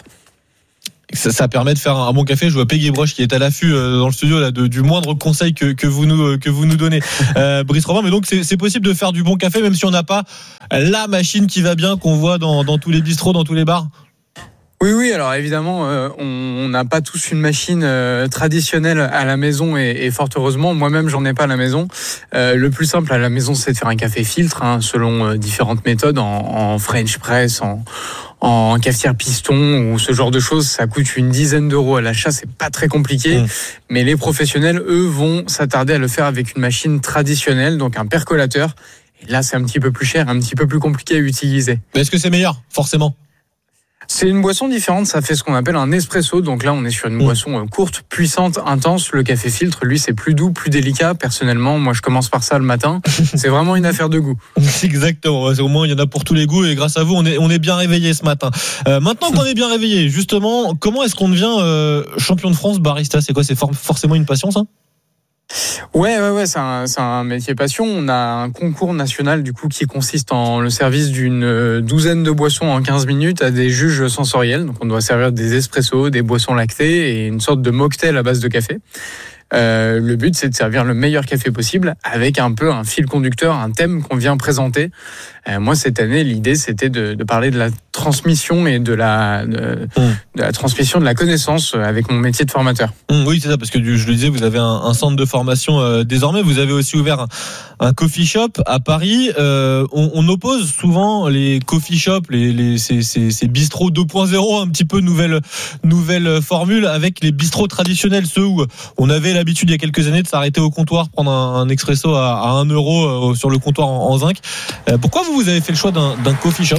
Ça permet de faire un bon café. Je vois Peggy Broche qui est à l'affût dans le studio là, du moindre conseil que vous nous donnez, Brice Robin. Mais donc c'est possible de faire du bon café même si on n'a pas la machine qui va bien, qu'on voit dans tous les bistrots, dans tous les bars. Oui, alors évidemment, on n'a pas tous une machine traditionnelle à la maison et fort heureusement, moi-même j'en ai pas à la maison. Le plus simple à la maison, c'est de faire un café filtre, selon différentes méthodes, en French press, en cafetière piston ou ce genre de choses. Ça coûte une dizaine d'euros à l'achat, c'est pas très compliqué. Mais les professionnels, eux, vont s'attarder à le faire avec une machine traditionnelle, donc un percolateur. Et là, c'est un petit peu plus cher, un petit peu plus compliqué à utiliser. Mais est-ce que c'est meilleur, forcément ? C'est une boisson différente, ça fait ce qu'on appelle un espresso. Donc là, on est sur une boisson courte, puissante, intense. Le café filtre, lui, c'est plus doux, plus délicat. Personnellement, moi, je commence par ça le matin. C'est vraiment une affaire de goût. Exactement. Au moins, il y en a pour tous les goûts. Et grâce à vous, on est bien réveillés ce matin. Maintenant qu'on est bien réveillés, justement, comment est-ce qu'on devient champion de France barista ? C'est quoi ? C'est forcément une passion, ça ? Ouais, c'est un métier passion. On a un concours national du coup qui consiste en le service d'une douzaine de boissons en 15 minutes à des juges sensoriels. Donc on doit servir des espressos, des boissons lactées et une sorte de mocktail à base de café. Le but, c'est de servir le meilleur café possible avec un peu un fil conducteur, un thème qu'on vient présenter. Moi, cette année, l'idée, c'était de parler de la transmission et de la transmission de la connaissance avec mon métier de formateur. Oui, c'est ça, parce que je le disais, vous avez un centre de formation désormais. Vous avez aussi ouvert un coffee shop à Paris. On oppose souvent les coffee shops, ces bistrots 2.0, un petit peu nouvelle formule, avec les bistrots traditionnels, ceux où on avait l'habitude il y a quelques années de s'arrêter au comptoir, prendre un expresso à 1 euro sur le comptoir en zinc. Pourquoi vous avez fait le choix d'un coffee shop ?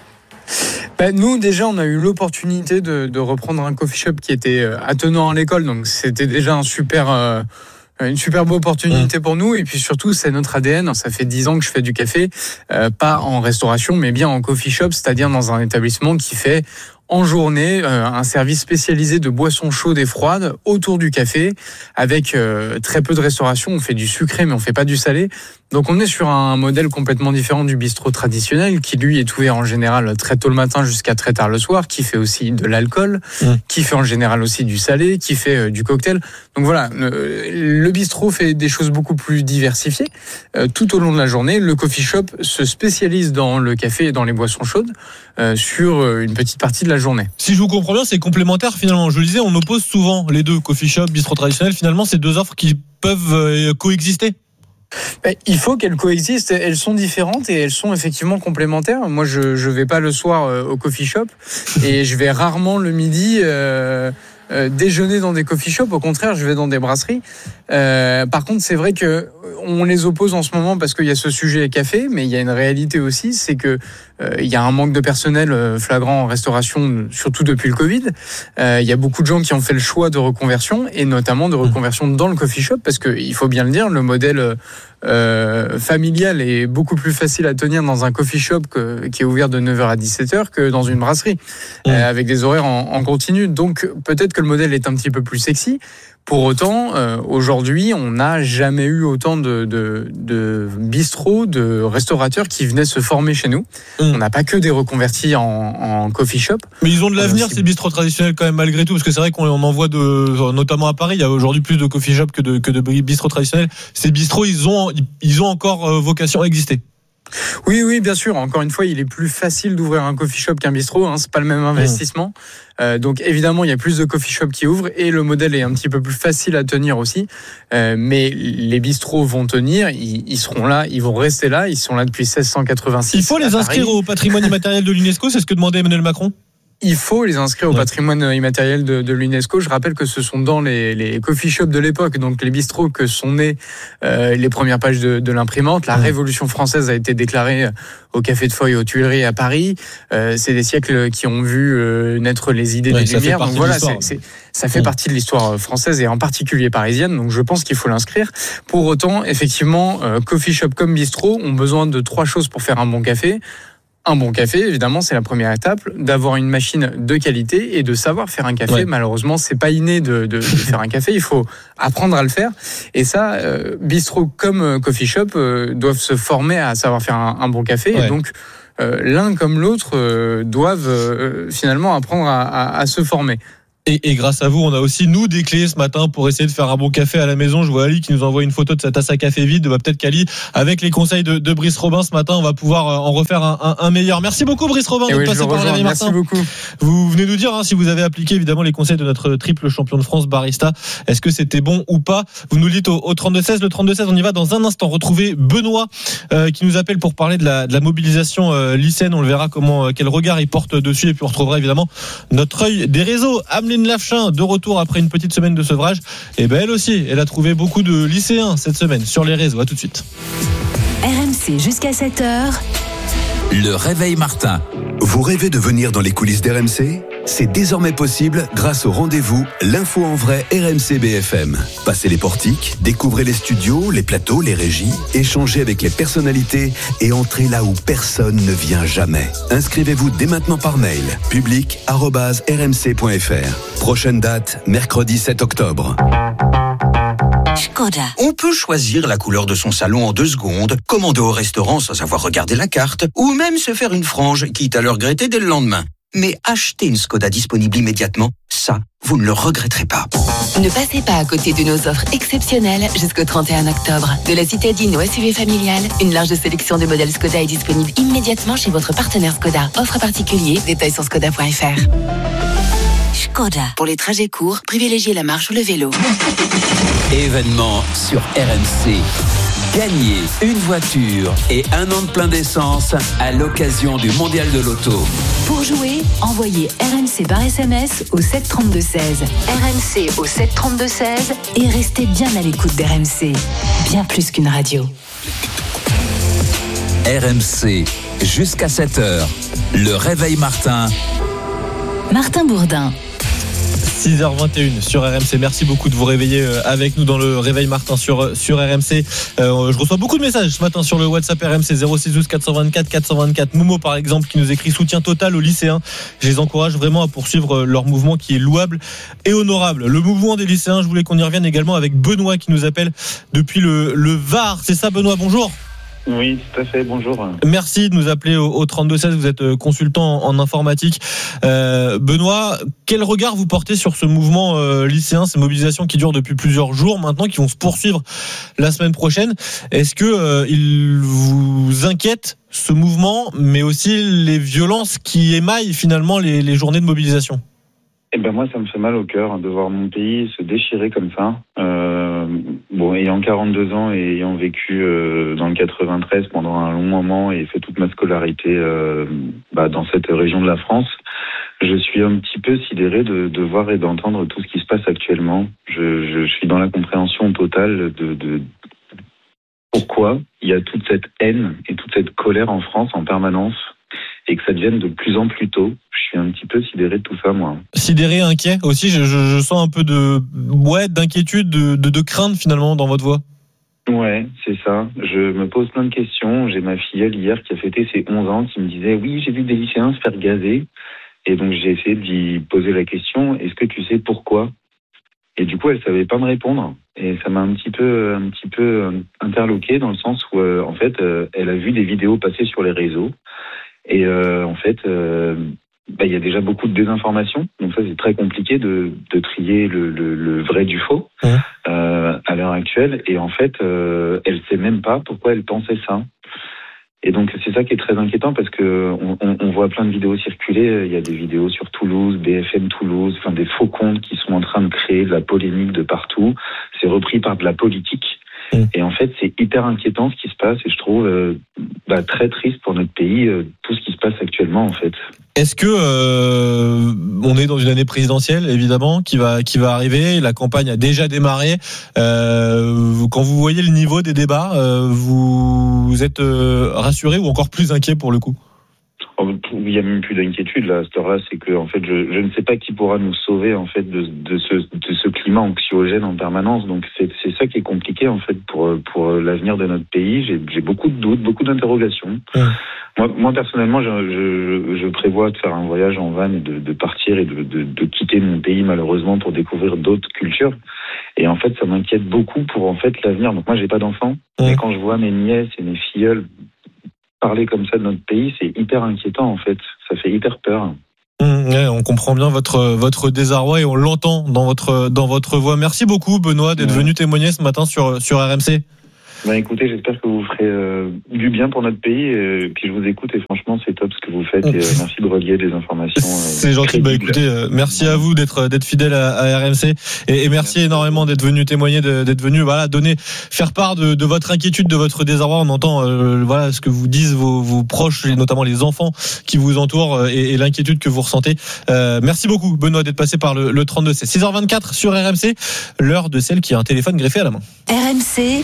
Nous, déjà, on a eu l'opportunité de reprendre un coffee shop qui était attenant à l'école, donc c'était déjà une superbe opportunité pour nous. Et puis surtout, c'est notre ADN. Ça fait 10 ans que je fais du café, pas en restauration, mais bien en coffee shop, c'est-à-dire dans un établissement qui fait en journée un service spécialisé de boissons chaudes et froides autour du café, avec très peu de restauration. On fait du sucré, mais on fait pas du salé. Donc on est sur un modèle complètement différent du bistrot traditionnel, qui lui est ouvert en général très tôt le matin jusqu'à très tard le soir, qui fait aussi de l'alcool, qui fait en général aussi du salé, qui fait du cocktail. Donc voilà, le bistrot fait des choses beaucoup plus diversifiées tout au long de la journée. Le coffee shop se spécialise dans le café et dans les boissons chaudes sur une petite partie de la journée. Si je vous comprends bien, c'est complémentaire finalement. Je le disais, on oppose souvent les deux, coffee shop, bistrot traditionnel. Finalement, c'est deux offres qui peuvent coexister. Il faut qu'elles coexistent, elles sont différentes et elles sont effectivement complémentaires. Moi, je vais pas le soir au coffee shop et je vais rarement le midi déjeuner dans des coffee shops. Au contraire, je vais dans des brasseries. Par contre, c'est vrai que on les oppose en ce moment parce qu'il y a ce sujet café, mais il y a une réalité aussi, c'est que il y a un manque de personnel flagrant en restauration, surtout depuis le Covid. Il y a beaucoup de gens qui ont fait le choix de reconversion, et notamment de reconversion dans le coffee shop, parce que il faut bien le dire, le modèle familial est beaucoup plus facile à tenir dans un coffee shop qui est ouvert de 9h à 17h que dans une brasserie, avec des horaires en continu. Donc peut-être que le modèle est un petit peu plus sexy. Pour autant, aujourd'hui, on n'a jamais eu autant de bistrots, de restaurateurs qui venaient se former chez nous. On n'a pas que des reconvertis en coffee shop. Mais ils ont de l'avenir, ces bistrots traditionnels, quand même, malgré tout, parce que c'est vrai qu'on en voit notamment à Paris, il y a aujourd'hui plus de coffee shop que de bistrots traditionnels. Ces bistrots, ils ont encore vocation à exister. Oui, bien sûr. Encore une fois, il est plus facile d'ouvrir un coffee shop qu'un bistrot. C'est pas le même investissement. Donc évidemment, il y a plus de coffee shops qui ouvrent et le modèle est un petit peu plus facile à tenir aussi. Mais les bistrots vont tenir, ils seront là, ils vont rester là. Ils sont là depuis 1686. Il faut les inscrire au patrimoine immatériel de l'UNESCO, c'est ce que demandait Emmanuel Macron. Il faut les inscrire au patrimoine immatériel de l'UNESCO. Je rappelle que ce sont dans les coffee shops de l'époque, donc les bistrots, que sont nées les premières pages de l'imprimante. La Révolution française a été déclarée au Café de Foy aux Tuileries à Paris. C'est des siècles qui ont vu naître les idées des Lumières. Donc voilà, ça fait partie de l'histoire française et en particulier parisienne. Donc je pense qu'il faut l'inscrire. Pour autant, effectivement, coffee shop comme bistrot ont besoin de 3 choses pour faire un bon café. Un bon café, évidemment, c'est la première étape, d'avoir une machine de qualité et de savoir faire un café. Ouais. Malheureusement, c'est pas inné de faire un café, il faut apprendre à le faire. Et ça, bistrot comme coffee shop doivent se former à savoir faire un bon café. Ouais. Et donc, l'un comme l'autre doivent finalement apprendre à se former. Et grâce à vous, on a aussi, nous, des clés ce matin pour essayer de faire un bon café à la maison. Je vois Ali qui nous envoie une photo de sa tasse à café vide. Peut-être qu'Ali, avec les conseils de Brice Robin ce matin, on va pouvoir en refaire un meilleur. Merci beaucoup, Brice Robin, de passer par Réveil Martin. Merci beaucoup. Vous venez nous dire si vous avez appliqué évidemment les conseils de notre triple champion de France, Barista. Est-ce que c'était bon ou pas? Vous nous le dites au 32-16. Le 32-16, on y va dans un instant. Retrouver Benoît qui nous appelle pour parler de la mobilisation lycéenne. On le verra quel regard il porte dessus. Et puis on retrouvera évidemment notre œil des réseaux. Ameline Lafchin, de retour après une petite semaine de sevrage. Et elle aussi, elle a trouvé beaucoup de lycéens cette semaine sur les réseaux. À tout de suite. RMC jusqu'à 7h. Le Réveil Martin. Vous rêvez de venir dans les coulisses d'RMC ? C'est désormais possible grâce au rendez-vous L'Info en vrai RMC BFM. Passez les portiques, découvrez les studios, les plateaux, les régies, échangez avec les personnalités et entrez là où personne ne vient jamais. Inscrivez-vous dès maintenant par mail, public@rmc.fr. Prochaine date, mercredi 7 octobre. Škoda. On peut choisir la couleur de son salon en 2 secondes, commander au restaurant sans avoir regardé la carte, ou même se faire une frange, quitte à le regretter dès le lendemain. Mais acheter une Škoda disponible immédiatement, ça, vous ne le regretterez pas. Ne passez pas à côté de nos offres exceptionnelles jusqu'au 31 octobre. De la citadine au SUV familial, une large sélection de modèles Škoda est disponible immédiatement chez votre partenaire Škoda. Offre particulier, détails sur škoda.fr. Škoda. Pour les trajets courts, privilégiez la marche ou le vélo. Événement sur RMC. Gagnez une voiture et 1 an de plein d'essence à l'occasion du Mondial de l'Auto. Pour jouer, envoyez RMC par SMS au 732-16. RMC au 732-16 et restez bien à l'écoute d'RMC. Bien plus qu'une radio. RMC, jusqu'à 7h. Le Réveil Martin. Martin Bourdin. 6h21 sur RMC. Merci beaucoup de vous réveiller avec nous dans le Réveil Martin sur RMC. Je reçois beaucoup de messages ce matin sur le WhatsApp RMC 0612 424 424. Momo par exemple qui nous écrit soutien total aux lycéens. Je les encourage vraiment à poursuivre leur mouvement qui est louable et honorable. Le mouvement des lycéens, je voulais qu'on y revienne également avec Benoît qui nous appelle depuis le Var. C'est ça Benoît, bonjour. Oui, tout à fait, bonjour. Merci de nous appeler au 32-16, vous êtes consultant en informatique. Benoît, quel regard vous portez sur ce mouvement lycéen, ces mobilisations qui durent depuis plusieurs jours maintenant, qui vont se poursuivre la semaine prochaine? Est-ce que il vous inquiète ce mouvement, mais aussi les violences qui émaillent finalement les journées de mobilisation? Eh ben moi, ça me fait mal au cœur de voir mon pays se déchirer comme ça. Ayant 42 ans et ayant vécu dans le 93 pendant un long moment et fait toute ma scolarité dans cette région de la France, je suis un petit peu sidéré de voir et d'entendre tout ce qui se passe actuellement. Je suis dans l'incompréhension totale de pourquoi il y a toute cette haine et toute cette colère en France en permanence et que ça devienne de plus en plus tôt. Je suis un petit peu sidéré de tout ça, moi. Sidéré, inquiet aussi, je sens un peu d'inquiétude, de crainte finalement dans votre voix. Ouais, c'est ça. Je me pose plein de questions. J'ai ma filleule hier qui a fêté ses 11 ans qui me disait « Oui, j'ai vu des lycéens se faire gazer ». Et donc j'ai essayé de lui poser la question « Est-ce que tu sais pourquoi ?» Et du coup, elle savait pas me répondre. Et ça m'a un petit peu interloqué dans le sens où, elle a vu des vidéos passer sur les réseaux. Et il y a déjà beaucoup de désinformation, donc ça c'est très compliqué de trier le vrai du faux à l'heure actuelle. Et en fait, elle sait même pas pourquoi elle pensait ça. Et donc c'est ça qui est très inquiétant parce que on voit plein de vidéos circuler. Il y a des vidéos sur Toulouse, BFM Toulouse, enfin des faux comptes qui sont en train de créer de la polémique de partout. C'est repris par de la politique. Et en fait, c'est hyper inquiétant ce qui se passe et je trouve très triste pour notre pays tout ce qui se passe actuellement en fait. Est-ce que on est dans une année présidentielle évidemment qui va arriver, la campagne a déjà démarré. Quand vous voyez le niveau des débats, vous êtes rassuré ou encore plus inquiet pour le coup? Il n'y a même plus d'inquiétude là à cette heure-là, c'est que en fait je ne sais pas qui pourra nous sauver en fait de ce climat anxiogène en permanence. Donc c'est ça qui est compliqué en fait pour l'avenir de notre pays. J'ai beaucoup de doutes, beaucoup d'interrogations. Moi personnellement je prévois de faire un voyage en van et de partir et de quitter mon pays malheureusement pour découvrir d'autres cultures. Et en fait ça m'inquiète beaucoup pour en fait l'avenir. Donc moi j'ai pas d'enfants, mais quand je vois mes nièces et mes filleuls parler comme ça de notre pays, c'est hyper inquiétant en fait. Ça fait hyper peur. On comprend bien votre désarroi et on l'entend dans votre voix. Merci beaucoup Benoît d'être venu témoigner ce matin sur RMC. Écoutez, j'espère que vous ferez du bien pour notre pays et puis je vous écoute et franchement c'est top ce que vous faites et merci de relier des informations. C'est gentil. Écoutez, merci à vous d'être fidèle à RMC et merci énormément d'être venu témoigner, d'être venu faire part de votre inquiétude, de votre désarroi. On entend ce que vous disent vos proches et notamment les enfants qui vous entourent et l'inquiétude que vous ressentez. Merci beaucoup Benoît d'être passé par le 32C. 6h24 sur RMC, l'heure de celle qui a un téléphone greffé à la main. RMC.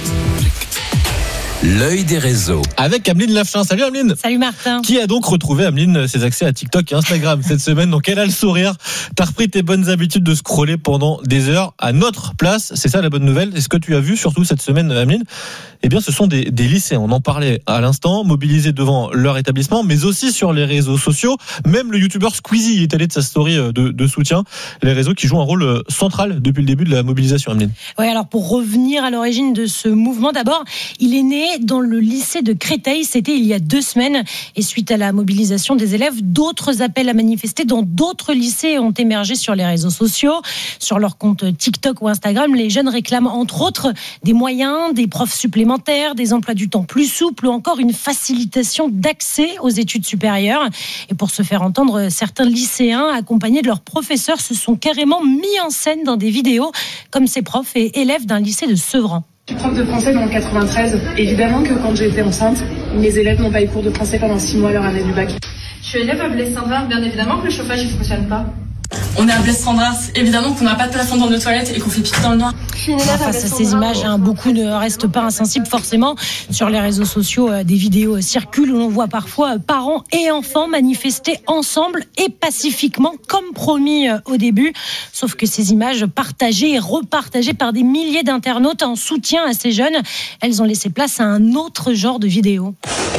L'œil des réseaux. Avec Ameline Lafchin. Salut Ameline. Salut Martin. Qui a donc retrouvé, Ameline, ses accès à TikTok et Instagram cette semaine. Donc elle a le sourire. T'as repris tes bonnes habitudes de scroller pendant des heures à notre place. C'est ça la bonne nouvelle. Et ce que tu as vu surtout cette semaine, Ameline, eh bien ce sont des lycéens. On en parlait à l'instant, mobilisés devant leur établissement, mais aussi sur les réseaux sociaux. Même le youtubeur Squeezie est allé de sa story de soutien. Les réseaux qui jouent un rôle central depuis le début de la mobilisation, Ameline. Oui, alors pour revenir à l'origine de ce mouvement, d'abord, il est né dans le lycée de Créteil, c'était il y a 2 semaines. Et suite à la mobilisation des élèves, d'autres appels à manifester dans d'autres lycées ont émergé sur les réseaux sociaux. Sur leur compte TikTok ou Instagram, les jeunes réclament entre autres des moyens, des profs supplémentaires, des emplois du temps plus souples ou encore une facilitation d'accès aux études supérieures. Et pour se faire entendre, certains lycéens accompagnés de leurs professeurs se sont carrément mis en scène dans des vidéos comme ces profs et élèves d'un lycée de Sevran. Je suis prof de français dans le 93. Évidemment que quand j'étais enceinte, mes élèves n'ont pas eu cours de français pendant 6 mois à leur année du bac. Je suis élève à Blaise-Saint-Var, bien évidemment que le chauffage ne fonctionne pas. On est à Blaise-Saint-Var, évidemment qu'on n'a pas de plafond dans nos toilettes et qu'on fait pipi dans le noir. Face à ces images, beaucoup ne restent pas insensibles forcément. Sur les réseaux sociaux, des vidéos circulent où l'on voit parfois parents et enfants manifester ensemble et pacifiquement, comme promis au début. Sauf que ces images partagées et repartagées par des milliers d'internautes en soutien à ces jeunes, elles ont laissé place à un autre genre de vidéos.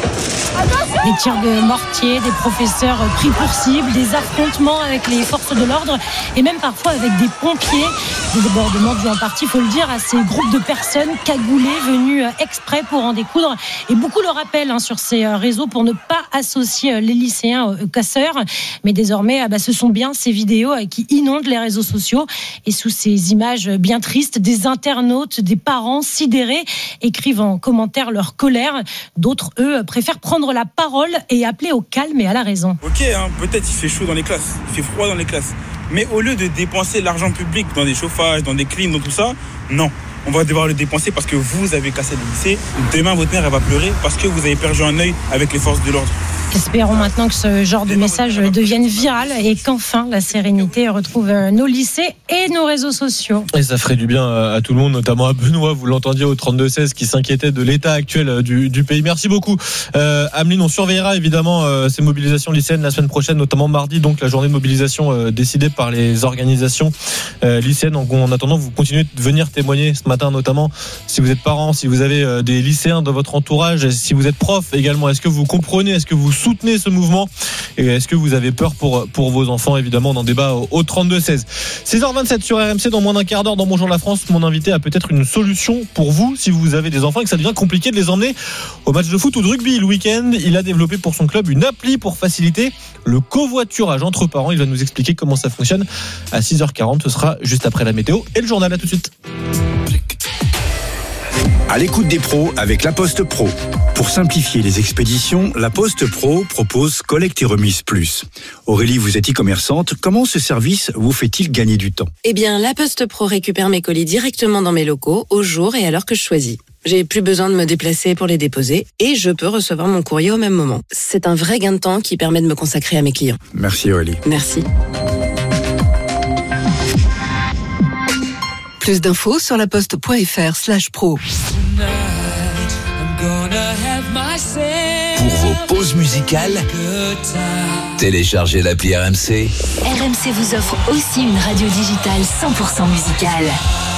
Des tirs de mortier, des professeurs pris pour cible, des affrontements avec les forces de l'ordre et même parfois avec des pompiers. Des débordements dus en partie, il faut le dire, à ces groupes de personnes cagoulées venues exprès pour en découdre. Et beaucoup le rappellent sur ces réseaux pour ne pas associer les lycéens aux casseurs. Mais désormais, ce sont bien ces vidéos qui inondent les réseaux sociaux. Et sous ces images bien tristes, des internautes, des parents sidérés écrivent en commentaire leur colère. D'autres, eux, préfèrent prendre la parole et appeler au calme et à la raison. Ok, peut-être il fait chaud dans les classes, il fait froid dans les classes. Mais au lieu de dépenser l'argent public dans des chauffages, dans des clims, dans tout ça, non. On va devoir le dépenser parce que vous avez cassé le lycée. Demain, votre mère, elle va pleurer parce que vous avez perdu un œil avec les forces de l'ordre. Espérons maintenant que ce genre de message devienne viral et qu'enfin la sérénité retrouve nos lycées et nos réseaux sociaux. Et ça ferait du bien à tout le monde, notamment à Benoît, vous l'entendiez au 32-16, qui s'inquiétait de l'état actuel du pays. Merci beaucoup. Ameline, on surveillera évidemment ces mobilisations lycéennes la semaine prochaine, notamment mardi, donc la journée de mobilisation décidée par les organisations lycéennes. En attendant, vous continuez de venir témoigner ce matin, notamment si vous êtes parents, si vous avez des lycéens dans votre entourage, si vous êtes prof également. Est-ce que vous comprenez, est-ce que vous soutenez ce mouvement et est-ce que vous avez peur pour vos enfants? Évidemment, on en débat au 32-16. 6h27 sur RMC. Dans moins d'un quart d'heure dans Bonjour la France, mon invité a peut-être une solution pour vous si vous avez des enfants et que ça devient compliqué de les emmener au match de foot ou de rugby le week-end. Il a développé pour son club une appli pour faciliter le covoiturage entre parents. Il va nous expliquer comment ça fonctionne à 6h40. Ce sera juste après la météo et le journal. À tout de suite. À l'écoute des pros avec La Poste Pro. Pour simplifier les expéditions, La Poste Pro propose collecte et remise plus. Aurélie, vous êtes e-commerçante. Comment ce service vous fait-il gagner du temps? Eh bien, La Poste Pro récupère mes colis directement dans mes locaux, au jour et à l'heure que je choisis. J'ai plus besoin de me déplacer pour les déposer et je peux recevoir mon courrier au même moment. C'est un vrai gain de temps qui permet de me consacrer à mes clients. Merci Aurélie. Merci. Plus d'infos sur laposte.fr/pro. Pour vos pauses musicales, téléchargez l'appli RMC. RMC vous offre aussi une radio digitale 100% musicale.